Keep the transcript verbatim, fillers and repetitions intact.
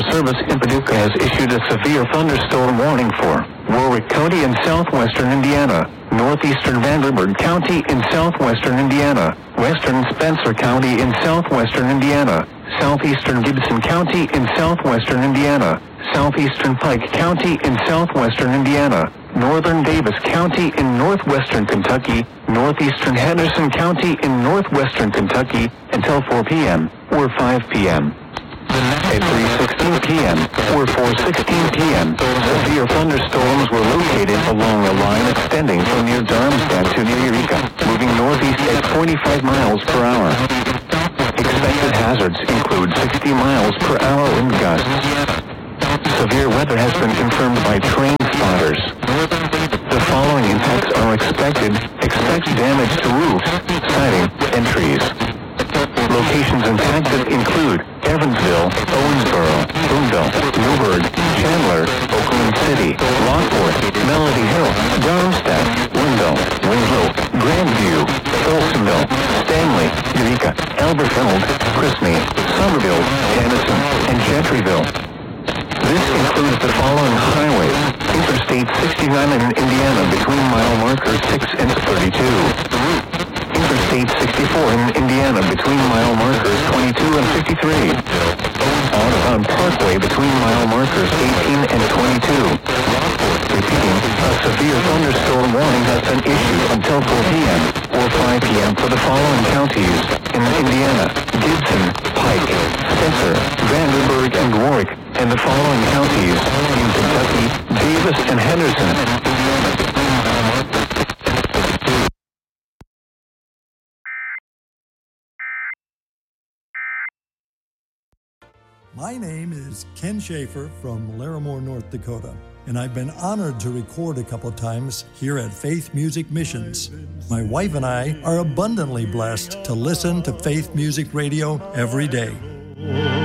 Forest Service in Paducah has issued a severe thunderstorm warning for Warwick County in southwestern Indiana, northeastern Vanderburgh County in southwestern Indiana, western Spencer County in southwestern Indiana, southeastern Gibson County in southwestern Indiana, southeastern Pike County in southwestern Indiana, northern Davis County in northwestern Kentucky, northeastern Henderson County in northwestern Kentucky until four p.m. or five p.m. At three sixteen p.m. or four sixteen p.m., severe thunderstorms were located along a line extending from near Darmstadt to near Eureka, moving northeast at forty-five miles per hour. Expected hazards include sixty miles per hour wind gusts. Severe weather has been confirmed by train spotters. The following impacts are expected. Expect damage to roofs, siding, and trees. Locations impacted include Evansville, Owensboro, Boonville, Newburgh, Chandler, Oakland City, Lockport, Melody Hill, Darmstadt, Wendell, Winslow, Grandview, Folsomville, Stanley, Eureka, Elberfeld, Chrisney, Somerville, Tennyson, and Gentryville. This includes the following highways: Interstate sixty-nine in Indiana between mile markers six and thirty-two. Interstate sixty-four in Indiana between mile markers twenty-two and fifty-three. Audubon Parkway between mile markers eighteen and twenty-two. Repeating, a severe thunderstorm warning has been issued until four p.m. or five p.m. for the following counties in Indiana: Gibson, Pike, Spencer, Vanderburgh, and Warwick, and the following counties in Kentucky: Davis and Henderson. My name is Ken Schaefer from Larimore, North Dakota, and I've been honored to record a couple times here at Faith Music Missions. My wife and I are abundantly blessed to listen to Faith Music Radio every day.